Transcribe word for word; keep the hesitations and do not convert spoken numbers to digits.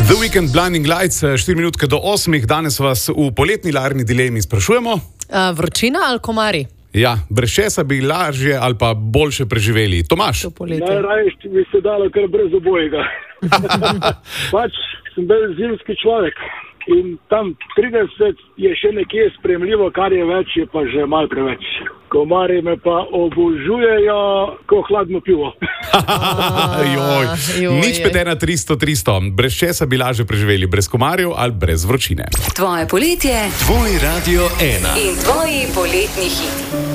The Weekend Blinding Lights, štiri minutke do osmih, danes vas v poletni larni dilemi sprašujemo. Uh, vročina ali komari? Ja, brez česa bi lažje ali pa boljše preživeli. Tomaž? Najraje bi se dalo kar brez obojega. Pač sem bil zimski človek in tam trideset je še nekje sprejemljivo, kar je več, je pa že malo preveč. Komari me pa obožujejo ko hladno pivo. Joj, nič pet ena tristo tristo. Brez česa bi lažje preživeli, brez komarjev ali brez vročine. Tvoje poletje, tvoj Radio ena in tvoji poletni hiti.